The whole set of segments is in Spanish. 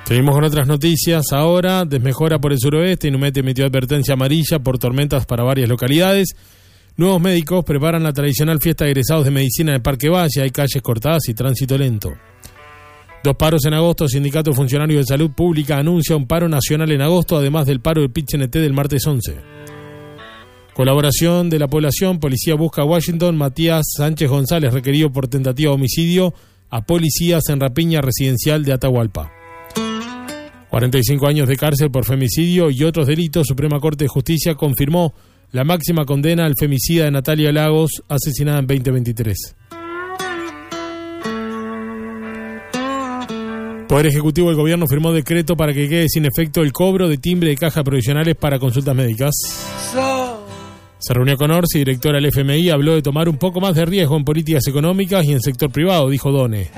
Seguimos con otras noticias ahora. Desmejora por el suroeste. Inumet emitió advertencia amarilla por tormentas para varias localidades. Nuevos médicos preparan la tradicional fiesta de egresados de medicina en el Parque Valle. Hay calles cortadas y tránsito lento. 2 paros en agosto. Sindicato de Funcionarios de Salud Pública anuncia un paro nacional en agosto, además del paro del PIT-CNT del martes 11. Colaboración de la población. Policía busca a Washington. Matías Sánchez González, requerido por tentativa de homicidio a policías en rapiña residencial de Atahualpa. 45 años de cárcel por femicidio y otros delitos. Suprema Corte de Justicia confirmó la máxima condena al femicida de Natalia Lagos, asesinada en 2023. Poder Ejecutivo del Gobierno firmó decreto para que quede sin efecto el cobro de timbre de caja provisionales para consultas médicas. Se reunió con Orsi, directora del FMI, habló de tomar un poco más de riesgo en políticas económicas y en sector privado, dijo Done.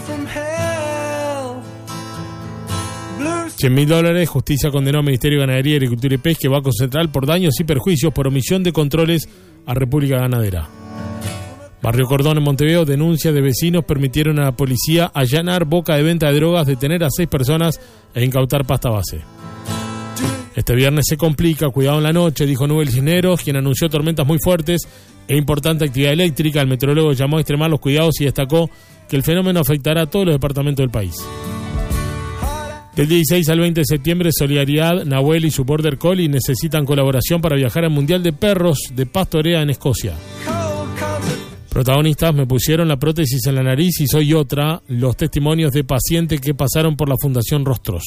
$100.000, Justicia condenó al Ministerio de Ganadería, Agricultura y Pesca y Banco Central por daños y perjuicios por omisión de controles a República Ganadera. Barrio Cordón en Montevideo, denuncias de vecinos permitieron a la policía allanar boca de venta de drogas, detener a 6 personas e incautar pasta base. Este viernes se complica, cuidado en la noche, dijo Nubel Cisneros, quien anunció tormentas muy fuertes e importante actividad eléctrica. El meteorólogo llamó a extremar los cuidados y destacó que el fenómeno afectará a todos los departamentos del país. Del 16 al 20 de septiembre, Solidaridad, Nahuel y su Border Collie necesitan colaboración para viajar al Mundial de Perros de Pastorea en Escocia. Protagonistas: me pusieron la prótesis en la nariz y soy otra. Los testimonios de pacientes que pasaron por la Fundación Rostros.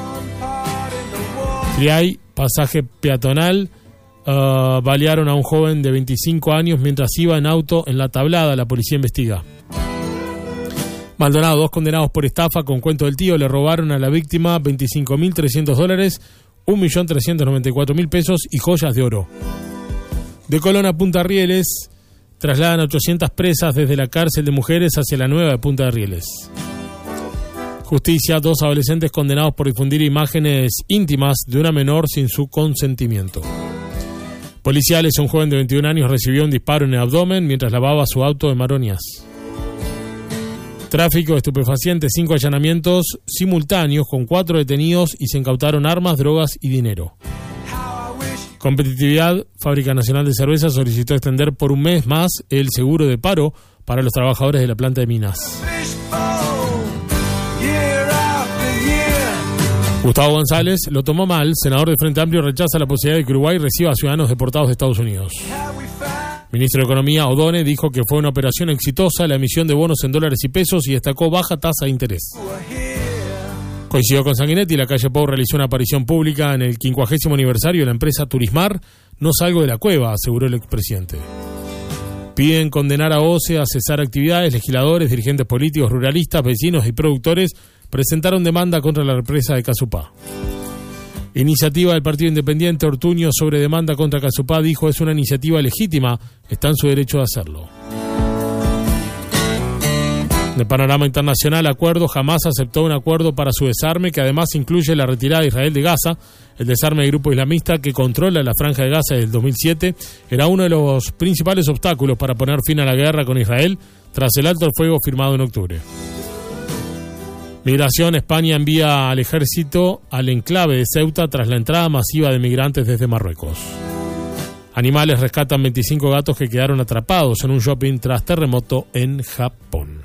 Triay, pasaje peatonal. Balearon a un joven de 25 años mientras iba en auto en La Tablada. La policía investiga. Maldonado, 2 condenados por estafa con cuento del tío. Le robaron a la víctima $25.300, $1.394.000 y joyas de oro. De Colón a Punta Rieles, trasladan a 800 presas desde la cárcel de mujeres hacia la nueva de Punta de Rieles. Justicia, 2 adolescentes condenados por difundir imágenes íntimas de una menor sin su consentimiento. Policiales, un joven de 21 años recibió un disparo en el abdomen mientras lavaba su auto de Maronias. Tráfico de estupefacientes, 5 allanamientos simultáneos con 4 detenidos y se incautaron armas, drogas y dinero. Competitividad, Fábrica Nacional de Cerveza solicitó extender por un mes más el seguro de paro para los trabajadores de la planta de minas. Gustavo González lo tomó mal. Senador del Frente Amplio rechaza la posibilidad de que Uruguay reciba a ciudadanos deportados de Estados Unidos. Ministro de Economía O'Donnell dijo que fue una operación exitosa la emisión de bonos en dólares y pesos y destacó baja tasa de interés. Coincidió con Sanguinetti. La calle Pou realizó una aparición pública en el 50º aniversario de la empresa Turismar. No salgo de la cueva, aseguró el expresidente. Piden condenar a OCE a cesar actividades. Legisladores, dirigentes políticos, ruralistas, vecinos y productores presentaron demanda contra la represa de Casupá. Iniciativa del Partido Independiente. Ortuño sobre demanda contra Casupá dijo: es una iniciativa legítima, está en su derecho de hacerlo. De panorama internacional, acuerdo. Jamás aceptó un acuerdo para su desarme, que además incluye la retirada de Israel de Gaza. El desarme del grupo islamista que controla la Franja de Gaza desde el 2007 era uno de los principales obstáculos para poner fin a la guerra con Israel tras el alto el fuego firmado en octubre. Migración. España envía al ejército al enclave de Ceuta tras la entrada masiva de migrantes desde Marruecos. Animales. Rescatan 25 gatos que quedaron atrapados en un shopping tras terremoto en Japón.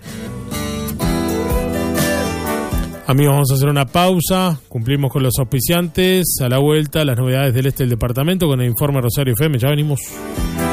Amigos, vamos a hacer una pausa. Cumplimos con los auspiciantes. A la vuelta, las novedades del este del departamento con el informe Rosario FM. Ya venimos.